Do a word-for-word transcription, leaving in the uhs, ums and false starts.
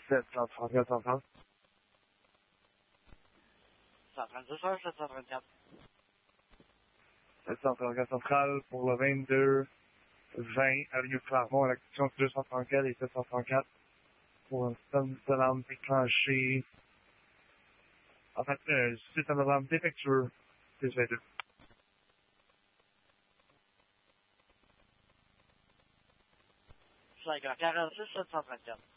sept cent trente-quatre, cent trente. cent trente-deux, sept cent trente-quatre. sept cent trente-quatre centrale pour le vingt-deux vingt avenue Clermont, la question deux cent trente-quatre et sept cent trente-quatre pour un système d'alarme déclenché. En fait, euh, système d'alarme défectueux, six vingt-deux. cinq cent quarante-six, sept cent trente-quatre.